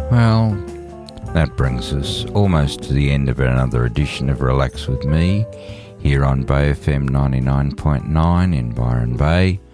Well, that brings us almost to the end of another edition of Relax With Me here on Bay FM 99.9 in Byron Bay.